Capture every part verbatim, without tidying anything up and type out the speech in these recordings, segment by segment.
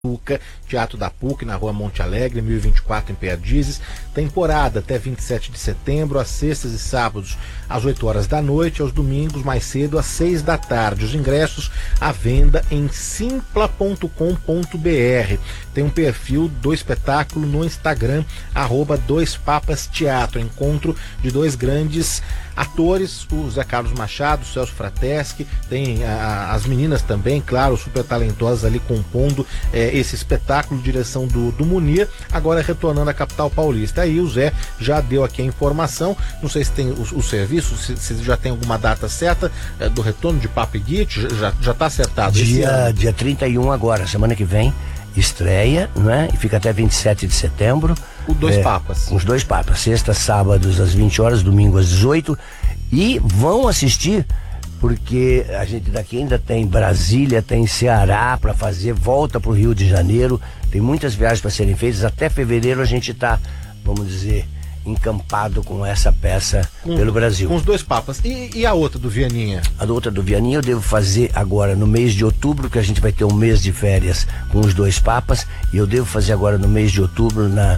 Puca, Teatro da P U C, na Rua Monte Alegre, mil e vinte e quatro, em Perdizes. Temporada até vinte e sete de setembro, às sextas e sábados, às oito horas da noite, aos domingos, mais cedo, às seis da tarde. Os ingressos à venda em simpla ponto com ponto br. Tem um perfil do espetáculo no Instagram, arroba Dois Papas Teatro. Encontro de dois grandes atores, o Zé Carlos Machado, o Celso Frateschi, tem a, as meninas também, claro, super talentosas ali compondo é, esse espetáculo, direção do, do Munir, agora retornando à capital paulista. Aí o Zé já deu aqui a informação, não sei se tem o, o serviço, se, se já tem alguma data certa é, do retorno de Papo e Guite, já, já tá acertado? Dia, dia trinta e um agora, semana que vem, estreia, né? E fica até vinte e sete de setembro. O Dois é, Papas. Os Dois Papas, sexta, sábados às vinte horas, domingo às dezoito. E vão assistir, porque a gente daqui ainda tem Brasília, tem Ceará para fazer, volta para o Rio de Janeiro, tem muitas viagens para serem feitas. Até fevereiro a gente está, vamos dizer, encampado com essa peça com, pelo Brasil. Com os Dois Papas. E, e a outra do Vianinha? A outra do Vianinha eu devo fazer agora no mês de outubro, que a gente vai ter um mês de férias com os Dois Papas, e eu devo fazer agora no mês de outubro na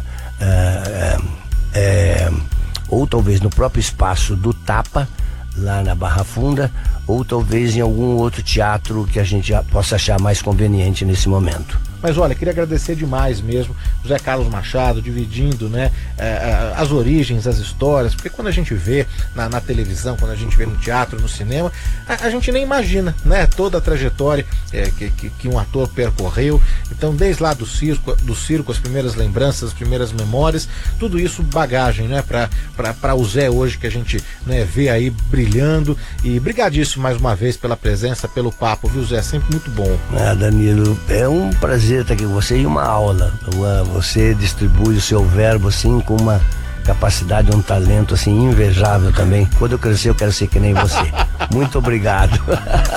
uh, uh, uh, ou talvez no próprio espaço do Tapa, lá na Barra Funda, ou talvez em algum outro teatro que a gente possa achar mais conveniente nesse momento. Mas olha, queria agradecer demais mesmo o Zé Carlos Machado, dividindo, né, eh, as origens, as histórias, porque quando a gente vê na, na televisão, quando a gente vê no teatro, no cinema, a, a gente nem imagina, né, toda a trajetória eh, que, que, que um ator percorreu. Então, desde lá do circo, do circo, as primeiras lembranças, as primeiras memórias, tudo isso bagagem, né, para o Zé hoje, que a gente, né, vê aí brilhando. E brigadíssimo mais uma vez pela presença, pelo papo, viu, Zé? Sempre muito bom. Ah, Danilo, é um prazer estar aqui com você e uma aula. Uma, você distribui o seu verbo assim com uma capacidade, um talento assim invejável também. Quando eu crescer eu quero ser que nem você. Muito obrigado.